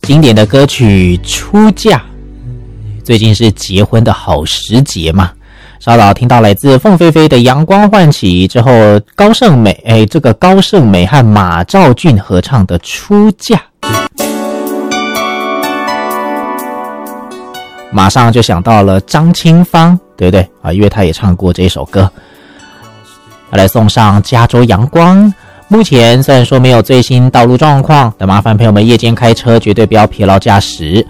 经典的歌曲《出嫁》，最近是结婚的好时节嘛。稍早听到来自凤飞飞的《阳光唤起》之后，高胜美和马兆骏合唱的《出嫁》，马上就想到了张清芳，对不对啊？因为他也唱过这首歌。要来送上加州阳光。目前虽然说没有最新道路状况，但麻烦朋友们夜间开车绝对不要疲劳驾驶。